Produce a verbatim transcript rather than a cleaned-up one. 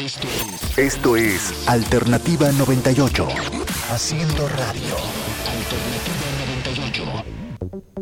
Esto es Alternativa noventa y ocho. Haciendo radio. Alternativa noventa y ocho.